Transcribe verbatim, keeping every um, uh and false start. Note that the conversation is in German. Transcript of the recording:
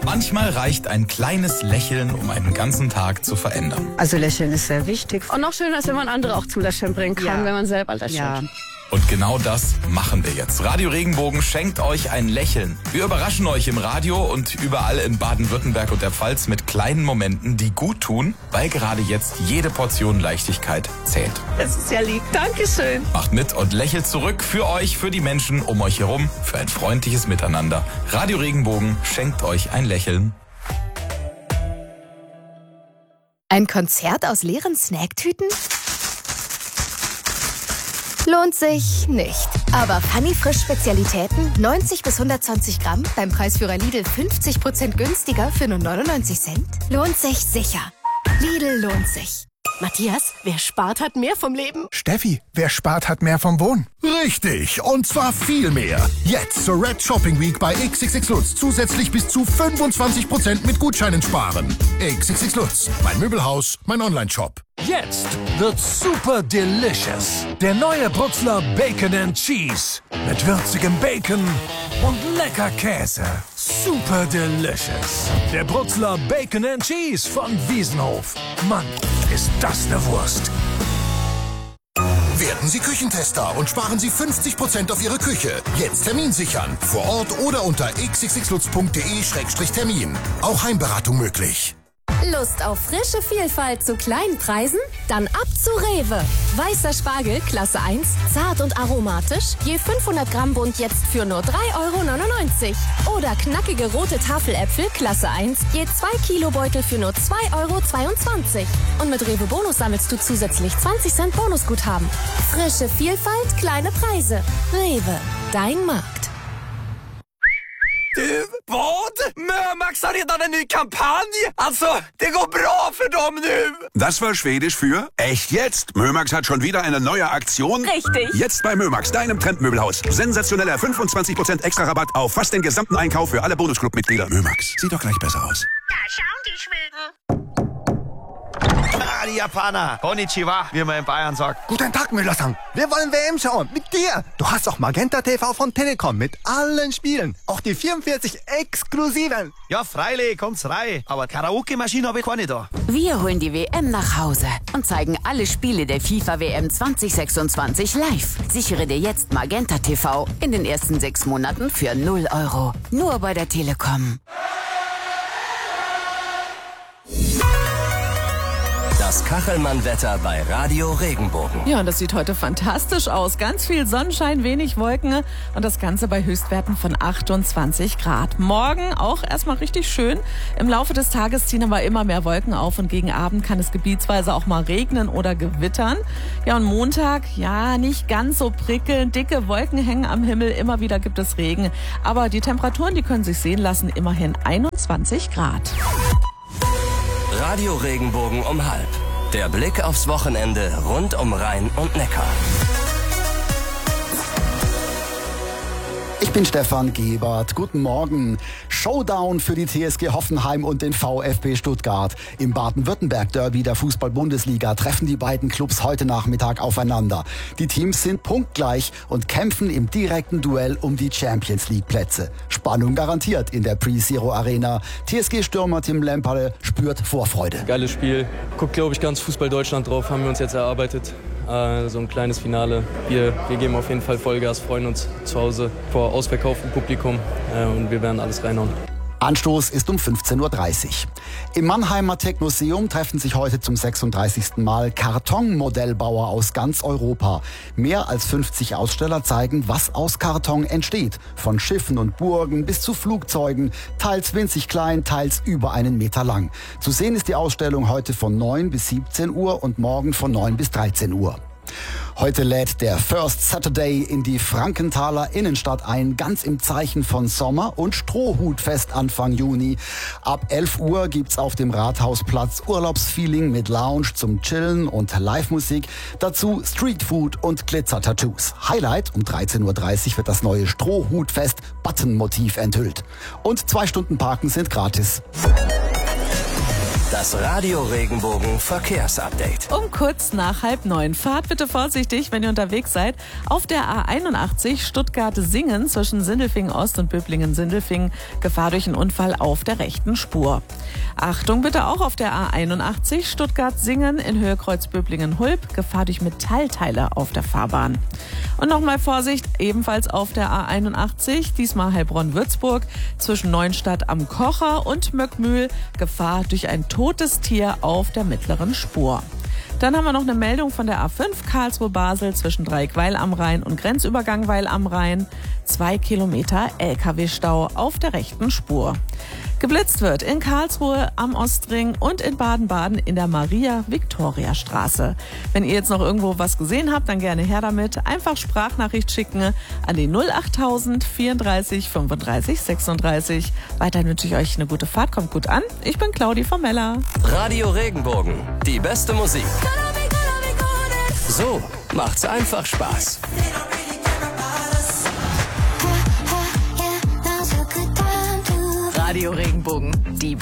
Manchmal reicht ein kleines Lächeln, um einen ganzen Tag zu verändern. Also Lächeln ist sehr wichtig. Und noch schöner ist, wenn man andere auch zum Lächeln bringen kann, Ja. wenn man selber lächelt. Ja. Und genau das machen wir jetzt. Radio Regenbogen schenkt euch ein Lächeln. Wir überraschen euch im Radio und überall in Baden-Württemberg und der Pfalz mit kleinen Momenten, die gut tun, weil gerade jetzt jede Portion Leichtigkeit zählt. Das ist ja lieb. Dankeschön. Macht mit und lächelt zurück für euch, für die Menschen um euch herum, für ein freundliches Miteinander. Radio Regenbogen schenkt euch ein Lächeln. Ein Konzert aus leeren Snacktüten? Lohnt sich nicht. Aber Funny Frisch Spezialitäten neunzig bis hundertzwanzig Gramm beim Preisführer Lidl fünfzig Prozent günstiger für nur neunundneunzig Cent? Lohnt sich sicher. Lidl lohnt sich. Matthias, wer spart, hat mehr vom Leben. Steffi, wer spart, hat mehr vom Wohnen. Richtig, und zwar viel mehr. Jetzt zur Red Shopping Week bei X X X Lutz zusätzlich bis zu fünfundzwanzig Prozent mit Gutscheinen sparen. X X X Lutz, mein Möbelhaus, mein Online-Shop. Jetzt wird's super delicious. Der neue Bruxler Bacon and Cheese. Mit würzigem Bacon und lecker Käse. Super delicious. Der Bruxler Bacon and Cheese von Wiesenhof. Mann, ist das eine Wurst. Werden Sie Küchentester und sparen Sie fünfzig Prozent auf Ihre Küche. Jetzt Termin sichern. Vor Ort oder unter x x x lutz punkt d e Schrägstrich Termin. Auch Heimberatung möglich. Lust auf frische Vielfalt zu kleinen Preisen? Dann ab zu Rewe. Weißer Spargel, Klasse eins, zart und aromatisch, je fünfhundert Gramm Bund jetzt für nur drei Euro neunundneunzig. Oder knackige rote Tafeläpfel, Klasse eins, je zwei Kilo Beutel für nur zwei Euro zweiundzwanzig. Und mit Rewe Bonus sammelst du zusätzlich zwanzig Cent Bonusguthaben. Frische Vielfalt, kleine Preise. Rewe, dein Markt. Du, vad? Mömax har redan en ny kampanj. Alltså, det går bra för dem nu. Das war Schwedisch für echt jetzt. Mömax hat schon wieder eine neue Aktion. Richtig. Jetzt bei Mömax, deinem Trendmöbelhaus. Sensationeller fünfundzwanzig Prozent extra Rabatt auf fast den gesamten Einkauf für alle Bonusclub-Mitglieder. Mömax, sieht doch gleich besser aus. Da schauen die Schweden. Ah, die Japaner. Konnichiwa, wie man in Bayern sagt. Guten Tag, Müller-san. Wir wollen W M schauen. Mit dir. Du hast doch Magenta T V von Telekom mit allen Spielen. Auch die vierundvierzig exklusiven. Ja, freilich, kommt's rein. Aber Karaoke-Maschine habe ich keine da. Wir holen die W M nach Hause und zeigen alle Spiele der FIFA W M zwanzig sechsundzwanzig live. Sichere dir jetzt Magenta T V in den ersten sechs Monaten für null Euro. Nur bei der Telekom. Das Kachelmann-Wetter bei Radio Regenbogen. Ja, und das sieht heute fantastisch aus. Ganz viel Sonnenschein, wenig Wolken und das Ganze bei Höchstwerten von achtundzwanzig Grad. Morgen auch erstmal richtig schön. Im Laufe des Tages ziehen aber immer mehr Wolken auf und gegen Abend kann es gebietsweise auch mal regnen oder gewittern. Ja, und Montag, ja, nicht ganz so prickelnd. Dicke Wolken hängen am Himmel, immer wieder gibt es Regen. Aber die Temperaturen, die können sich sehen lassen, immerhin einundzwanzig Grad. Radio Regenbogen um halb. Der Blick aufs Wochenende rund um Rhein und Neckar. Ich bin Stefan Gebert. Guten Morgen. Showdown für die T S G Hoffenheim und den VfB Stuttgart. Im Baden-Württemberg-Derby der Fußball-Bundesliga treffen die beiden Clubs heute Nachmittag aufeinander. Die Teams sind punktgleich und kämpfen im direkten Duell um die Champions-League-Plätze. Spannung garantiert in der Pre-Zero Arena. T S G-Stürmer Tim Lemperle spürt Vorfreude. Geiles Spiel. Guckt, glaube ich, ganz Fußball Deutschland drauf. Haben wir uns jetzt erarbeitet. Äh, so ein kleines Finale. Wir, wir geben auf jeden Fall Vollgas, freuen uns zu Hause vor ausverkauftem Publikum äh, und wir werden alles reinhauen. Anstoß ist um fünfzehn Uhr dreißig. Im Mannheimer Technoseum treffen sich heute zum sechsunddreißigsten Mal Kartonmodellbauer aus ganz Europa. Mehr als fünfzig Aussteller zeigen, was aus Karton entsteht. Von Schiffen und Burgen bis zu Flugzeugen, teils winzig klein, teils über einen Meter lang. Zu sehen ist die Ausstellung heute von neun bis siebzehn Uhr und morgen von neun bis dreizehn Uhr. Heute lädt der First Saturday in die Frankenthaler Innenstadt ein, ganz im Zeichen von Sommer und Strohhutfest Anfang Juni. Ab elf Uhr gibt's auf dem Rathausplatz Urlaubsfeeling mit Lounge zum Chillen und Live-Musik. Dazu Streetfood und Glitzer-Tattoos. Highlight um dreizehn Uhr dreißig wird das neue Strohhutfest Button-Motiv enthüllt. Und zwei Stunden Parken sind gratis. Das Radio Regenbogen Verkehrsupdate. Um kurz nach halb neun. Fahrt bitte vorsichtig, wenn ihr unterwegs seid. Auf der A einundachtzig Stuttgart-Singen zwischen Sindelfingen-Ost und Böblingen-Sindelfingen. Gefahr durch einen Unfall auf der rechten Spur. Achtung bitte auch auf der A einundachtzig Stuttgart-Singen in Höhe Kreuz Böblingen-Hulb. Gefahr durch Metallteile auf der Fahrbahn. Und nochmal Vorsicht, ebenfalls auf der A einundachtzig, diesmal Heilbronn-Würzburg, zwischen Neuenstadt am Kocher und Möckmühl. Gefahr durch ein totes Tier auf der mittleren Spur. Dann haben wir noch eine Meldung von der A fünf Karlsruhe-Basel zwischen Dreieck-Weil am Rhein und Grenzübergang Weil am Rhein. Zwei Kilometer L K W-Stau auf der rechten Spur. Geblitzt wird in Karlsruhe am Ostring und in Baden-Baden in der Maria-Viktoria-Straße. Wenn ihr jetzt noch irgendwo was gesehen habt, dann gerne her damit. Einfach Sprachnachricht schicken an die null achttausend vierunddreißig fünfunddreißig sechsunddreißig. Weiterhin wünsche ich euch eine gute Fahrt. Kommt gut an. Ich bin Claudi von Mella. Radio Regenbogen. Die beste Musik. So macht's einfach Spaß. Radio Regenbogen, die